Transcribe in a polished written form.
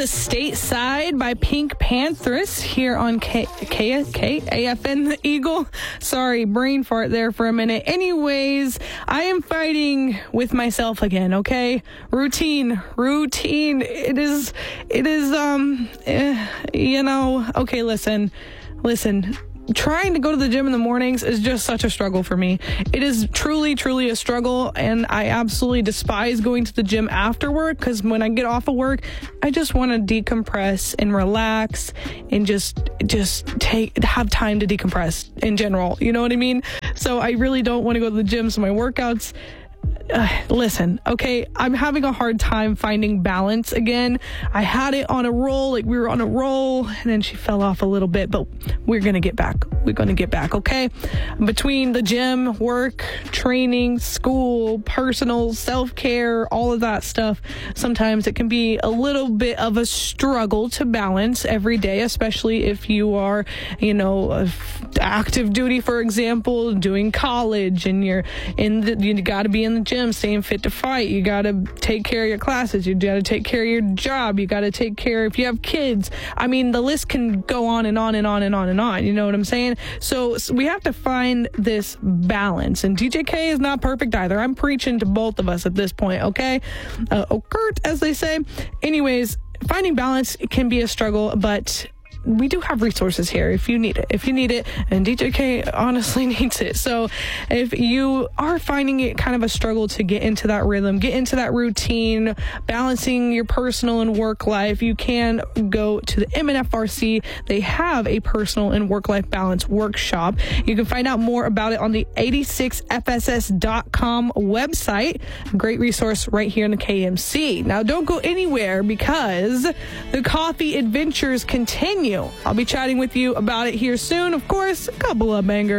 Stateside by Pink Panthers here on KAFN the Eagle. Sorry, brain fart there for a minute. Anyways, I am fighting with myself again, okay? Routine. It is, okay, listen. Trying to go to the gym in the mornings is just such a struggle for me. It is truly a struggle, and I absolutely despise going to the gym after work, because when I get off of work, I just want to decompress and relax and just have time to decompress in general. You know what I mean? So I really don't want to go to the gym, so my workouts... listen, okay, I'm having a hard time finding balance again. I had it on a roll, we were on a roll, and then she fell off a little bit, but we're going to get back. Okay? Between the gym, work, training, school, personal, self-care, all of that stuff, sometimes it can be a little bit of a struggle to balance every day, especially if you are, active duty, for example, doing college, and you got to be in the gym, staying fit to fight. You got to take care of your classes. You got to take care of your job. You got to take care if you have kids. I mean, the list can go on and on and on and on and on. You know what I'm saying? So we have to find this balance. And DJK is not perfect either. I'm preaching to both of us at this point, okay? Kurt, as they say. Anyways, finding balance can be a struggle, but we do have resources here if you need it, and DJK honestly needs it. So if you are finding it kind of a struggle to get into that rhythm, get into that routine, balancing your personal and work life, you can go to the MNFRC. They have a personal and work-life balance workshop. You can find out more about it on the 86fss.com website. Great resource right here in the KMC. Now, don't go anywhere, because the coffee adventures continue. I'll be chatting with you about it here soon. Of course, a couple of bangers.